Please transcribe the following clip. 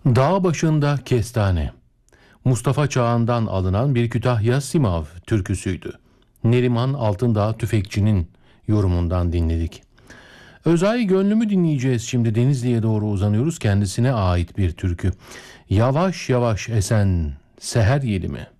Dağ başında kestane. Mustafa Çağan'dan alınan bir Kütahya Simav türküsüydü. Neriman Altındağ Tüfekçi'nin yorumundan dinledik. Özay Gönlümü dinleyeceğiz şimdi. Denizli'ye doğru uzanıyoruz. Kendisine ait bir türkü. Yavaş yavaş esen seher yeli mi?